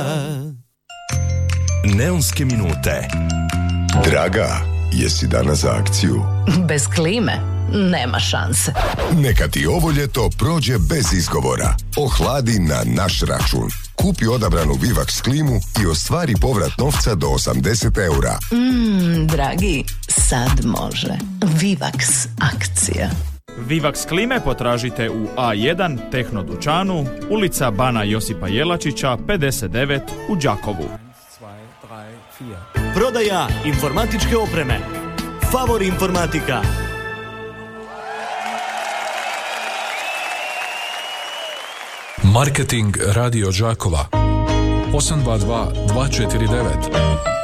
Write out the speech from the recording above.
Neonske minute. Draga, jesi danas za akciju? Bez klime nema šanse. Neka ti ovo ljeto prođe bez izgovora. Ohladi na naš račun. Kupi odabranu Vivax klimu i ostvari povrat novca do 80 eura. Dragi, sad može. Vivax akcija. Vivax klime potražite u A1 Tehno dućanu, ulica Bana Josipa Jelačića, 59 u Đakovu. Prodaja informatičke opreme. Favor informatika. Marketing Radio Đakova 822 249